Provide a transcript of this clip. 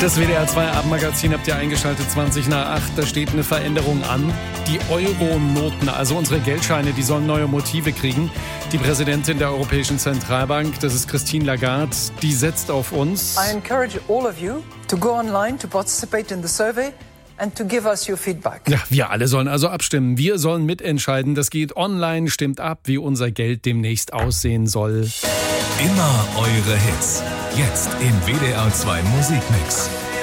Das WDR 2 Abendmagazin habt ihr eingeschaltet, 20 nach 8. Da steht eine Veränderung an. Die Euro-Noten, also unsere Geldscheine, die sollen neue Motive kriegen. Die Präsidentin der Europäischen Zentralbank, das ist Christine Lagarde, die setzt auf uns. I encourage all of you to go online to participate in the survey and to give us your feedback. Ja, wir alle sollen also abstimmen. Wir sollen mitentscheiden. Das geht online. Stimmt ab, wie unser Geld demnächst aussehen soll. Immer eure Hits. Jetzt im WDR 2 Musikmix.